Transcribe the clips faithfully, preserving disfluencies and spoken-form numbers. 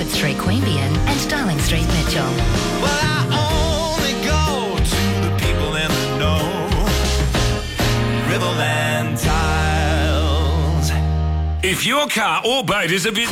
Bedford Street, Queanbeyan and Darling Street, Mitchell. Well, I only go to the people in the know. Riverland Tiles. If your car or boat is a bit...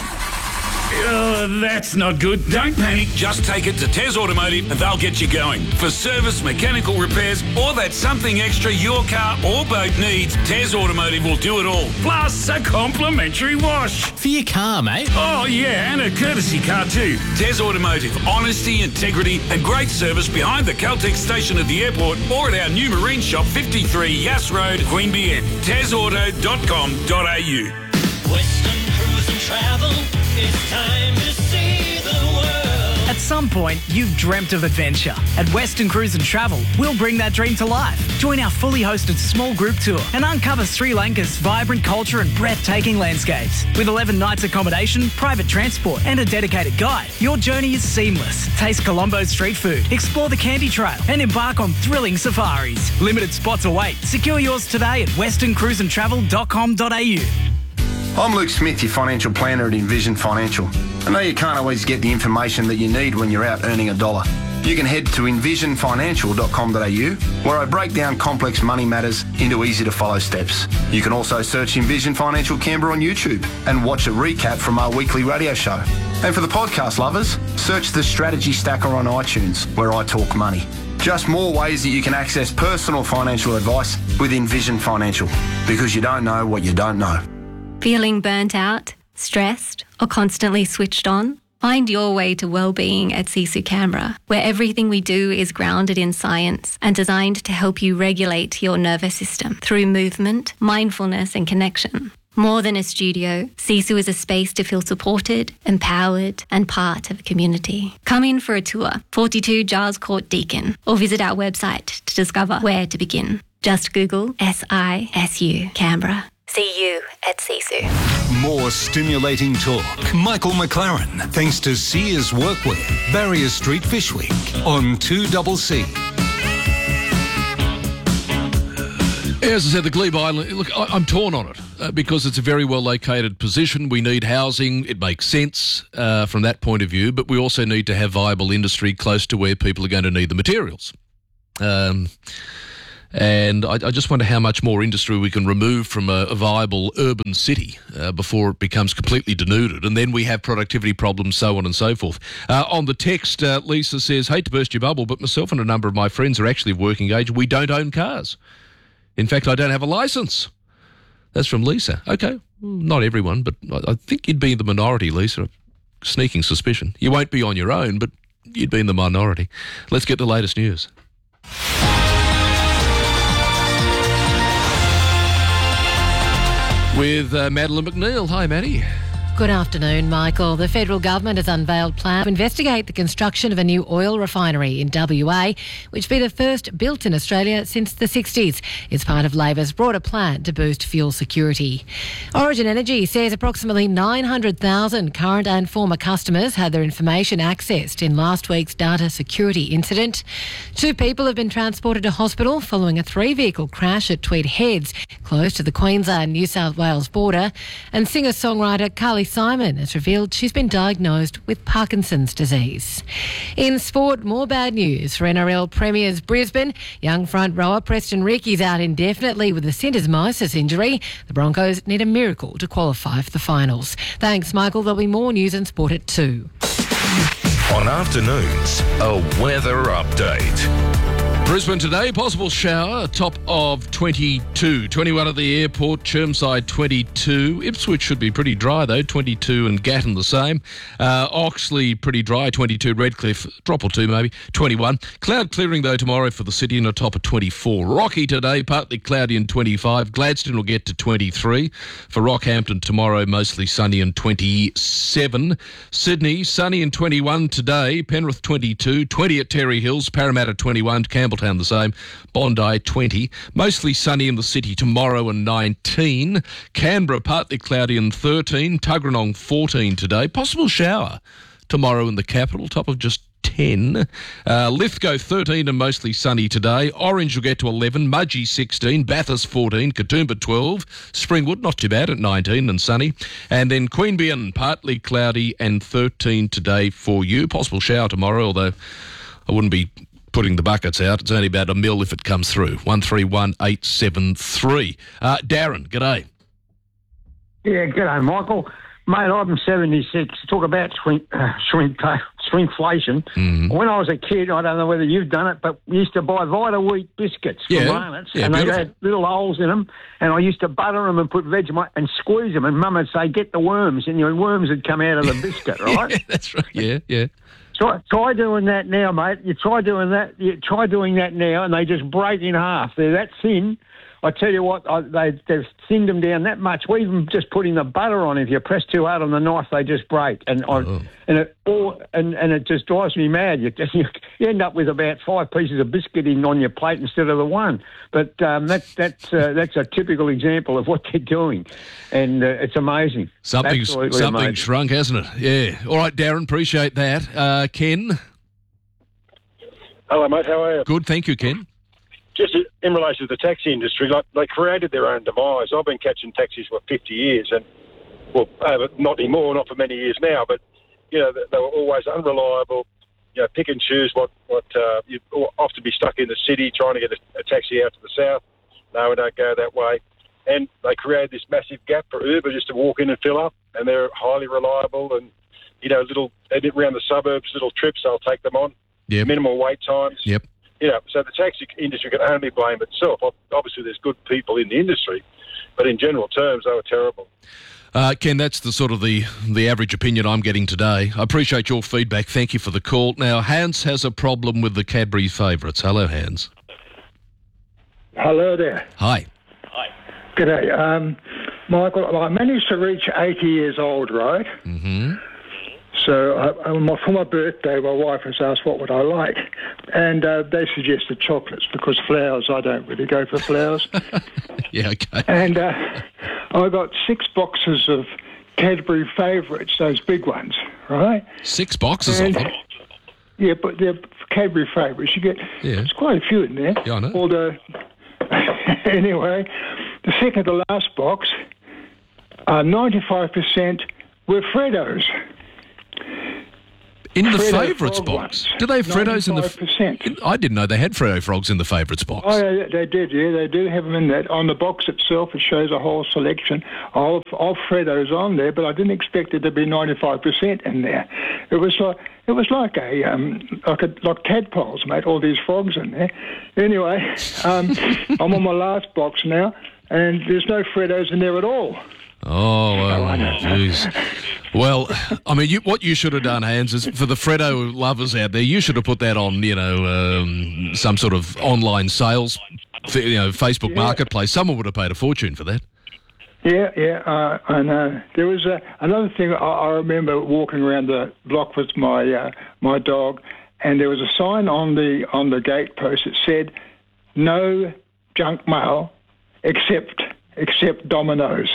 Oh, that's not good. Don't panic. Just take it to Tez Automotive and they'll get you going. For service, mechanical repairs, or that something extra your car or boat needs, Tez Automotive will do it all. Plus a complimentary wash. For your car, mate. Oh, yeah, and a courtesy car too. Tez Automotive. Honesty, integrity and great service behind the Caltex station at the airport or at our new marine shop, fifty-three Yass Road, Queanbeyan. tez auto dot com dot a u. Western Cruise and Travel. It's time to see the world. At some point, you've dreamt of adventure. At Western Cruise and Travel, we'll bring that dream to life. Join our fully hosted small group tour and uncover Sri Lanka's vibrant culture and breathtaking landscapes. With eleven nights accommodation, private transport and a dedicated guide, your journey is seamless. Taste Colombo's street food, explore the Candy Trail and embark on thrilling safaris. Limited spots await. Secure yours today at western cruise and travel dot com dot a u. I'm Luke Smith, your financial planner at Envision Financial. I know you can't always get the information that you need when you're out earning a dollar. You can head to envision financial dot com dot a u, where I break down complex money matters into easy-to-follow steps. You can also search Envision Financial Canberra on YouTube and watch a recap from our weekly radio show. And for the podcast lovers, search the Strategy Stacker on iTunes, where I talk money. Just more ways that you can access personal financial advice with Envision Financial, because you don't know what you don't know. Feeling burnt out, stressed, or constantly switched on? Find your way to well-being at Sisu Canberra, where everything we do is grounded in science and designed to help you regulate your nervous system through movement, mindfulness and connection. More than a studio, Sisu is a space to feel supported, empowered and part of a community. Come in for a tour, forty-two Giles Court, Deakin, or visit our website to discover where to begin. Just Google S I S U Canberra. See you at Sisu. More stimulating talk. Michael McLaren, thanks to Sears Workwear, Barrier Street Fish Week on two C C. As I said, the Glebe Island, look, I, I'm torn on it uh, because it's a very well located position. We need housing. It makes sense uh, from that point of view, but we also need to have viable industry close to where people are going to need the materials. Um... And I, I just wonder how much more industry we can remove from a, a viable urban city uh, before it becomes completely denuded. And then we have productivity problems, so on and so forth. Uh, on the text, uh, Lisa says, hate to burst your bubble, but myself and a number of my friends are actually of working age. We don't own cars. In fact, I don't have a licence. That's from Lisa. Okay, not everyone, but I, I think you'd be in the minority, Lisa. Sneaking suspicion. You won't be on your own, but you'd be in the minority. Let's get the latest news. With uh, Madeline McNeil. Hi, Maddie. Good afternoon, Michael. The federal government has unveiled plans to investigate the construction of a new oil refinery in W A, which will be the first built in Australia since the sixties. It's part of Labor's broader plan to boost fuel security. Origin Energy says approximately nine hundred thousand current and former customers had their information accessed in last week's data security incident. Two people have been transported to hospital following a three-vehicle crash at Tweed Heads, close to the Queensland-New South Wales border. And singer-songwriter Carly Simon has revealed she's been diagnosed with Parkinson's disease. In sport, more bad news for N R L Premiers Brisbane. Young front rower Preston Ricky's out indefinitely with a syndesmosis injury. The Broncos need a miracle to qualify for the finals. Thanks, Michael. There'll be more news and sport at two. On afternoons, a weather update. Brisbane today, possible shower, top of twenty-two. twenty-one at the airport, Chermside twenty-two. Ipswich should be pretty dry though, twenty-two, and Gatton the same. Uh, Oxley pretty dry, twenty-two. Redcliffe, drop or two maybe, twenty-one. Cloud clearing though tomorrow for the city and a top of twenty-four. Rocky today, partly cloudy and twenty-five. Gladstone will get to twenty-three. For Rockhampton tomorrow, mostly sunny and twenty-seven. Sydney, sunny and twenty-one today. Penrith twenty-two. twenty at Terry Hills. Parramatta twenty-one. Campbelltown the same. Bondi twenty. Mostly sunny in the city tomorrow and nineteen. Canberra partly cloudy and thirteen. Tuggeranong fourteen today. Possible shower tomorrow in the capital, top of just ten. Uh, Lithgow thirteen and mostly sunny today. Orange will get to eleven. Mudgee sixteen. Bathurst fourteen. Katoomba twelve. Springwood not too bad at nineteen and sunny. And then Queanbeyan partly cloudy and thirteen today for you. Possible shower tomorrow, although I wouldn't be putting the buckets out. It's only about a mil if it comes through. one three one eight seven three. Uh, Darren, g'day. Yeah, g'day, Michael. Mate, I'm seventy-six. Talk about shrink, uh, shrink, uh, shrinkflation. Mm-hmm. When I was a kid, I don't know whether you've done it, but we used to buy Vita Wheat biscuits from Yeah. Arnott's, Yeah, and they beautiful. had little holes in them, and I used to butter them and put Vegemite and squeeze them, and Mum would say, get the worms, and your worms would come out of the biscuit, right? Yeah, that's right. Yeah, yeah. Try, try doing that now, mate. You try doing that. You try doing that now, and they just break in half. They're that thin. I tell you what, I, they, they've thinned them down that much. We even just putting the butter on. If you press too hard on the knife, they just break. And I, Oh. and it all, and, and it just drives me mad. You, you end up with about five pieces of biscuit in on your plate instead of the one. But um, that's that's uh, that's a typical example of what they're doing, and uh, it's amazing. Something's, Absolutely something amazing. shrunk, hasn't it? Yeah. All right, Darren, appreciate that. Uh, Ken? Hello, mate. How are you? Good, thank you, Ken. Just in relation to the taxi industry, like they created their own demise. I've been catching taxis for fifty years, and well, over, not anymore, not for many years now. But you know, they, they were always unreliable. You know, pick and choose what what uh, you often be stuck in the city trying to get a, a taxi out to the south. No, we don't go that way. And they created this massive gap for Uber just to walk in and fill up, and they're highly reliable. And you know, little around the suburbs, little trips, they'll take them on. Yep. Minimal wait times. Yep. You know, so the taxi industry can only blame itself. Obviously, there's good people in the industry, but in general terms, they were terrible. Uh, Ken, that's the sort of the, the average opinion I'm getting today. I appreciate your feedback. Thank you for the call. Now, Hans has a problem with the Cadbury favourites. Hello, Hans. Hello there. Hi. G'day. Um, Michael, I managed to reach eighty years old, right? Mm-hmm. So uh, my, for my birthday, my wife has asked what would I like. And uh, they suggested chocolates because flowers, I don't really go for flowers. Yeah, okay. And uh, I got six boxes of Cadbury favourites, those big ones, right? Six boxes and, of them? Yeah, but they're Cadbury favourites. You get, Yeah. there's quite a few in there. Yeah, I know. Although, anyway, the second to last box, uh, ninety-five percent were Freddos. In the Freddo favourites frog box? ones. Do they have Freddos in the... ninety-five percent. in- I didn't know they had Freddo frogs in the favourites box. Oh, yeah, they did, yeah, they do have them in that. On the box itself, it shows a whole selection of, of Freddos on there, but I didn't expect it to be ninety-five percent in there. It was like, it was like a, um, like a, like tadpoles, mate, all these frogs in there. Anyway, um, I'm on my last box now, and there's no Freddos in there at all. Oh, well, jeez. Well, I mean, you, what you should have done, Hans, is for the Freddo lovers out there, you should have put that on, you know, um, some sort of online sales, you know, Facebook Yeah. marketplace. Someone would have paid a fortune for that. Yeah, yeah, uh, I know. There was uh, another thing. I, I remember walking around the block with my uh, my dog, and there was a sign on the on the gate post that said, "No junk mail, except except Domino's."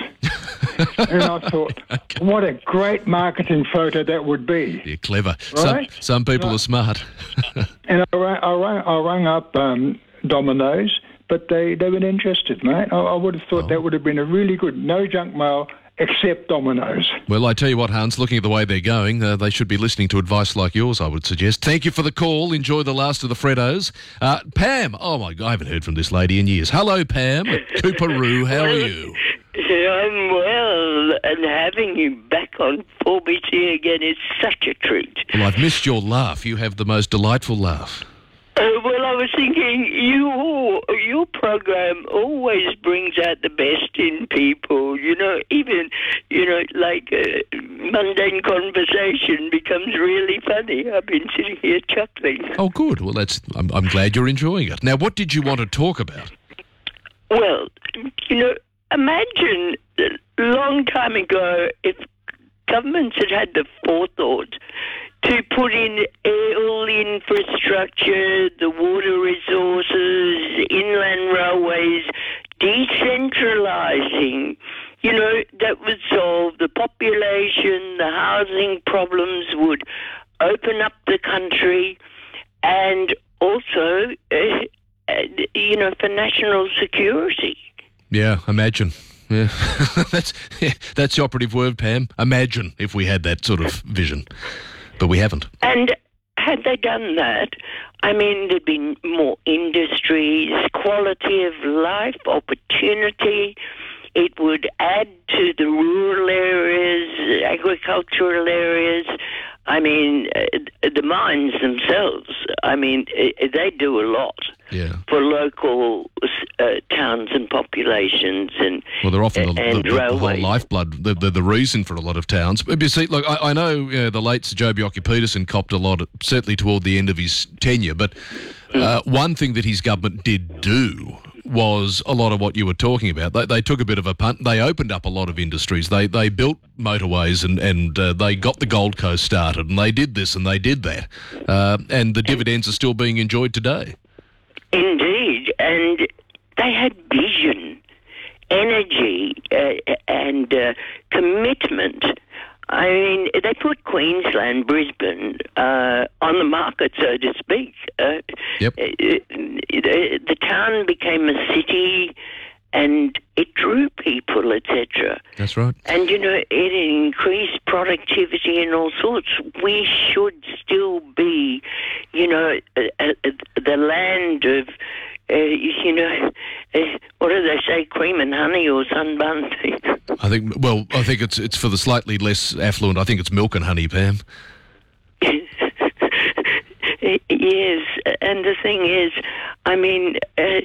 And I thought, okay. What a great marketing photo that would be. You're clever. Right? Some some people Right. are smart. And I rang, I rang, I rang up um, Domino's, but they, they weren't interested, mate. I, I would have thought that would have been a really good no junk mail except Domino's. Well, I tell you what, Hans, looking at the way they're going, uh, they should be listening to advice like yours, I would suggest. Thank you for the call. Enjoy the last of the Freddos. Uh, Pam. Oh, my God, I haven't heard from this lady in years. Hello, Pam. Cooperoo, how are you? I'm well, and having you back on four B T again is such a treat. Well, I've missed your laugh. You have the most delightful laugh. Uh, well, I was thinking, you, your program always brings out the best in people. You know, even, you know, like uh, mundane conversation becomes really funny. I've been sitting here chuckling. Oh, good. Well, that's. I'm, I'm glad you're enjoying it. Now, what did you want to talk about? Well, you know, imagine a long time ago if governments had had the forethought to put in all infrastructure, the water resources, inland railways, decentralising. You know, that would solve the population, the housing problems would open up the country, and also, uh, uh, you know, for national security. Yeah, imagine. Yeah, that's yeah, that's the operative word, Pam. Imagine if we had that sort of vision, but we haven't. And had they done that, I mean, there'd be more industries, quality of life, opportunity. It would add to the rural areas, agricultural areas. I mean, uh, the mines themselves, I mean, uh, they do a lot yeah. for local uh, towns and populations and Well, they're often the, and the, the whole lifeblood, the, the the reason for a lot of towns. But you see, look, I, I know you know, the late Sir Joh Bjelke-Petersen copped a lot, certainly toward the end of his tenure, but uh, one thing that his government did do was a lot of what you were talking about. They, they took a bit of a punt. They opened up a lot of industries. They they built motorways and, and uh, they got the Gold Coast started, and they did this and they did that. Uh, and the dividends are still being enjoyed today. Indeed. And they had vision, energy, uh, and uh, commitment. I mean, they put Queensland, Brisbane, uh, on the market, so to speak. Uh, yep. uh, the, the town became a city, and it drew people, et cetera. That's right. And, you know, it increased productivity and all sorts. We should still be, you know, uh, uh, the land of... Uh, you know, uh, what do they say, cream and honey or sunbun? I think, well, I think it's it's for the slightly less affluent. I think it's milk and honey, Pam. Yes, and the thing is, I mean, uh,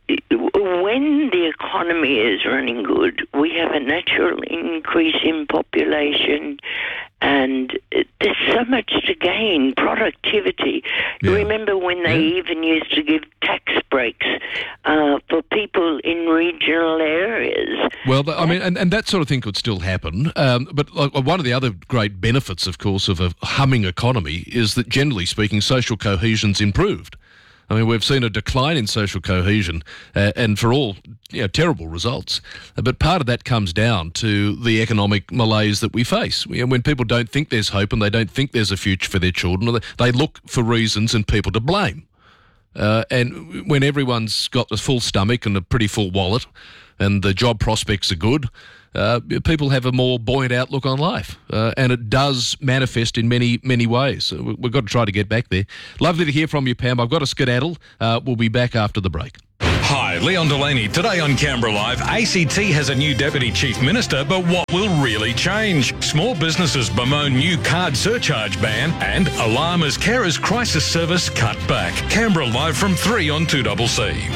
when the economy is running good, we have a natural increase in population, and there's so much to gain, productivity. Yeah. Remember when they Yeah. even used to give tax breaks uh, for people in regional areas? Well, I mean, and, and that sort of thing could still happen. Um, but like, one of the other great benefits, of course, of a humming economy is that, generally speaking, social cohesion's improved. I mean, we've seen a decline in social cohesion, uh, and for all you know, terrible results. Uh, but part of that comes down to the economic malaise that we face. You know, when people don't think there's hope and they don't think there's a future for their children, they look for reasons and people to blame. Uh, and when everyone's got a full stomach and a pretty full wallet and the job prospects are good, uh, people have a more buoyant outlook on life. Uh, and it does manifest in many, many ways. So we've got to try to get back there. Lovely to hear from you, Pam. I've got a skedaddle. Uh, we'll be back after the break. Hi, Leon Delaney. Today on Canberra Live, A C T has a new Deputy Chief Minister, but what will really change? Small businesses bemoan new card surcharge ban and alarm as carers crisis service cut back. Canberra Live from three on two C C.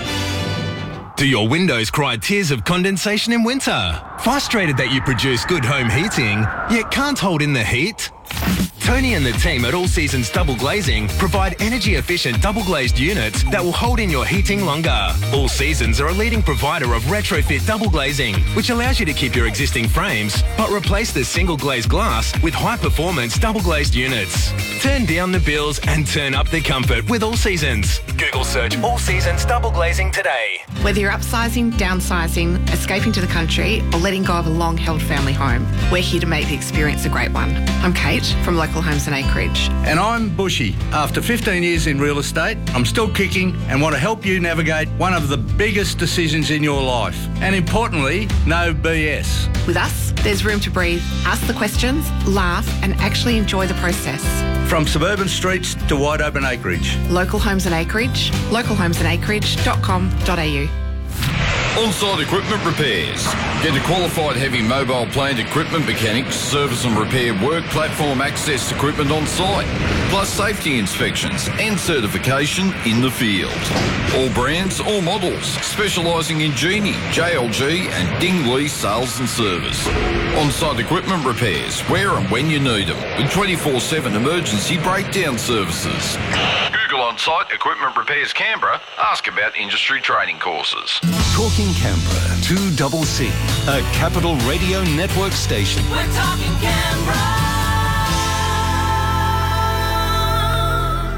Do your windows cry tears of condensation in winter? Frustrated that you produce good home heating, yet can't hold in the heat? Tony and the team at All Seasons Double Glazing provide energy-efficient double-glazed units that will hold in your heating longer. All Seasons are a leading provider of retrofit double glazing, which allows you to keep your existing frames, but replace the single-glazed glass with high-performance double-glazed units. Turn down the bills and turn up the comfort with All Seasons. Google search All Seasons Double Glazing today. Whether you're upsizing, downsizing, escaping to the country, or letting go of a long-held family home, we're here to make the experience a great one. I'm Kate from Local Homes and Acreage. And I'm Bushy. After fifteen years in real estate, I'm still kicking and want to help you navigate one of the biggest decisions in your life. And importantly, no B S. With us, there's room to breathe, ask the questions, laugh, and actually enjoy the process. From suburban streets to wide open acreage. Local Homes and Acreage, local homes and acreage dot com dot a u. On-site equipment repairs. Get a qualified heavy mobile plant equipment mechanics, service and repair work platform access equipment on site, plus safety inspections and certification in the field. All brands, all models, specialising in Genie, J L G and Ding Lee sales and service. On-site equipment repairs, where and when you need them, with twenty-four seven emergency breakdown services. Google On-Site Equipment Repairs Canberra. Ask about industry training courses. Talking Canberra, two C C, a Capital Radio Network station. We're talking Canberra.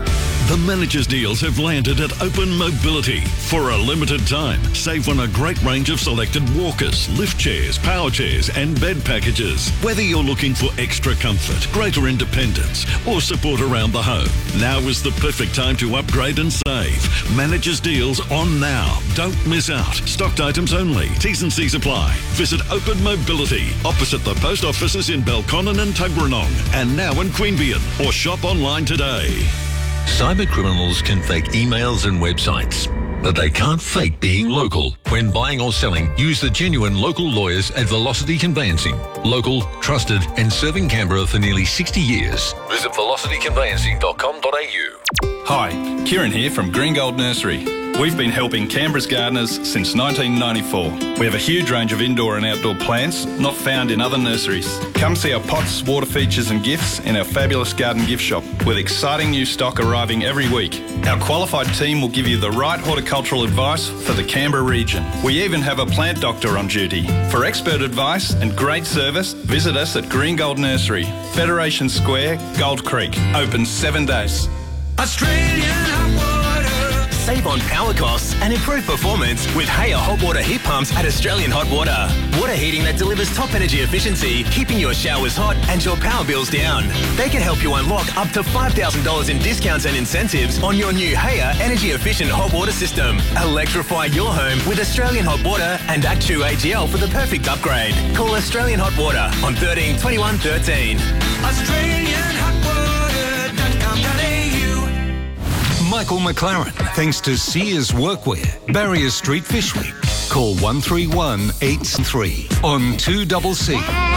The managers' deals have landed at Open Mobility. For a limited time, save on a great range of selected walkers, lift chairs, power chairs and bed packages. Whether you're looking for extra comfort, greater independence or support around the home, now is the perfect time to upgrade and save. Managers' deals on now. Don't miss out. Stocked items only. T's and C's apply. Visit Open Mobility opposite the post offices in Belconnen and Tuggeranong and now in Queanbeyan, or shop online today. Cyber criminals can fake emails and websites, but they can't fake being local. When buying or selling, use the genuine local lawyers at Velocity Conveyancing. Local, trusted and serving Canberra for nearly sixty years. Visit velocity conveyancing dot com dot a u. Hi, Kieran here from Green Gold Nursery. We've been helping Canberra's gardeners since nineteen ninety-four. We have a huge range of indoor and outdoor plants not found in other nurseries. Come see our pots, water features and gifts in our fabulous garden gift shop with exciting new stock arriving every week. Our qualified team will give you the right horticultural advice for the Canberra region. We even have a plant doctor on duty. For expert advice and great service, visit us at Green Gold Nursery, Federation Square, Gold Creek. Open seven days. Australian hot water. Save on power costs and improve performance with Haier hot water heat pumps at Australian Hot Water. Water heating that delivers top energy efficiency, keeping your showers hot and your power bills down. They can help you unlock up to five thousand dollars in discounts and incentives on your new Haier energy efficient hot water system. Electrify your home with Australian Hot Water and Actu A G L for the perfect upgrade. Call Australian Hot Water on thirteen twenty-one thirteen. Australian Hot Water dot com dot a u. Michael McLaren, thanks to Sears Workwear, Barrier Street, Fishwick. Call one three one eight three on two C C.